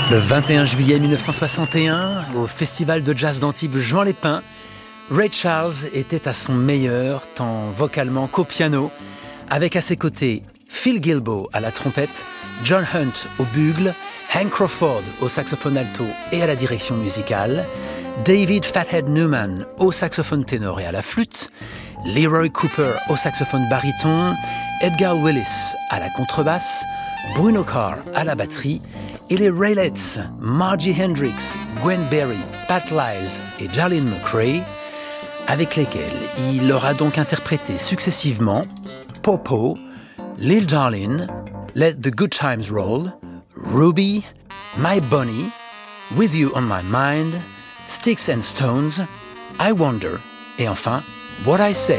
Le 21 juillet 1961, au Festival de jazz d'Antibes Jean Lépin, Ray Charles était à son meilleur, tant vocalement qu'au piano, avec à ses côtés Phil Gilbo à la trompette, John Hunt au bugle, Hank Crawford au saxophone alto et à la direction musicale, David Fathead Newman au saxophone ténor et à la flûte, Leroy Cooper au saxophone baryton, Edgar Willis à la contrebasse, Bruno Carr à la batterie et les Raelettes, Margie Hendrix, Gwen Berry, Pat Lyles et Jarlene McRae, avec lesquels il leur a donc interprété successivement Popo, Lil Darlin', Let the Good Times Roll, Ruby, My Bunny, With You on My Mind, Sticks and Stones, I Wonder et enfin What I Say.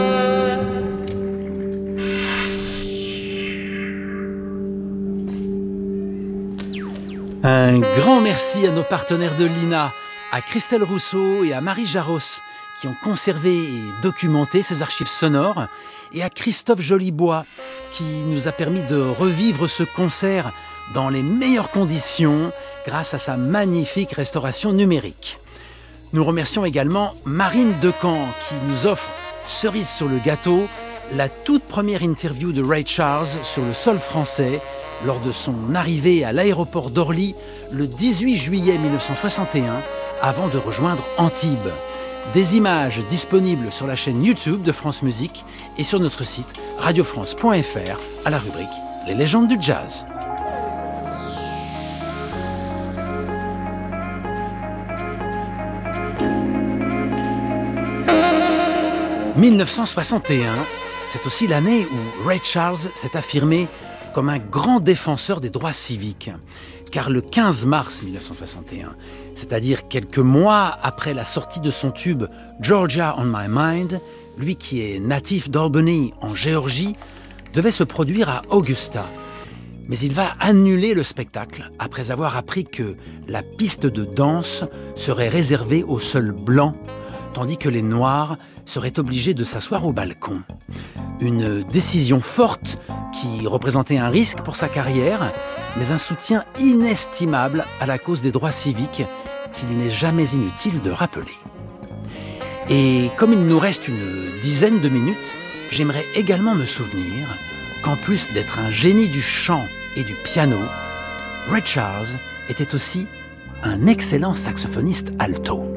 Un grand merci à nos partenaires de l'INA, à Christelle Rousseau et à Marie Jaros, qui ont conservé et documenté ces archives sonores, et à Christophe Jolibois, qui nous a permis de revivre ce concert dans les meilleures conditions grâce à sa magnifique restauration numérique. Nous remercions également Marine Decamp, qui nous offre, cerise sur le gâteau, la toute première interview de Ray Charles sur le sol français, lors de son arrivée à l'aéroport d'Orly le 18 juillet 1961, avant de rejoindre Antibes. Des images disponibles sur la chaîne YouTube de France Musique et sur notre site radiofrance.fr à la rubrique « Les légendes du jazz ». « 1961, c'est aussi l'année où Ray Charles s'est affirmé comme un grand défenseur des droits civiques. Car le 15 mars 1961, c'est-à-dire quelques mois après la sortie de son tube Georgia on My Mind, lui qui est natif d'Albany en Géorgie, devait se produire à Augusta. Mais il va annuler le spectacle après avoir appris que la piste de danse serait réservée aux seuls blancs, tandis que les noirs seraient obligés de s'asseoir au balcon. Une décision forte qui représentait un risque pour sa carrière, mais un soutien inestimable à la cause des droits civiques qu'il n'est jamais inutile de rappeler. Et comme il nous reste une dizaine de minutes, j'aimerais également me souvenir qu'en plus d'être un génie du chant et du piano, Ray Charles était aussi un excellent saxophoniste alto.